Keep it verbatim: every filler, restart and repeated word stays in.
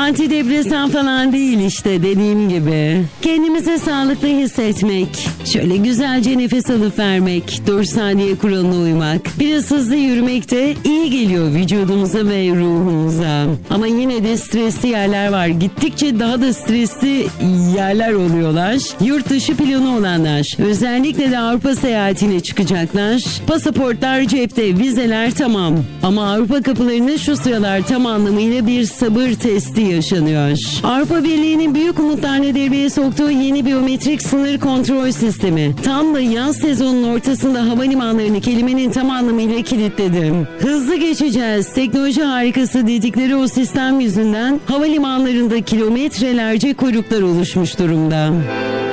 Antidepresan falan değil işte, dediğim gibi. Kendimizi sağlıklı hissetmek, şöyle güzelce nefes alıp vermek, dört saniye kuralına uymak, biraz hızlı yürümek de iyi geliyor vücudumuza ve ruhumuza. Ama yine de stresli yerler var. Gittikçe daha da stresli yerler oluyorlar. Yurt dışı planı olanlar, özellikle de Avrupa seyahatine çıkacaklar. Pasaportlar cepte, vizeler tamam. Ama Avrupa kapılarında şu sıralar tam anlamıyla bir sabır testi yaşanıyor. Avrupa Birliği'nin büyük umutlarla devreye soktuğu yeni biyometrik sınır kontrol sistemi tam da yaz sezonunun ortasında havalimanlarını kelimenin tam anlamıyla kilitledi. Hızlı geçeceğiz, teknoloji harikası dedikleri o sistem yüzünden havalimanlarında kilometrelerce kuyruklar oluşmuş durumda.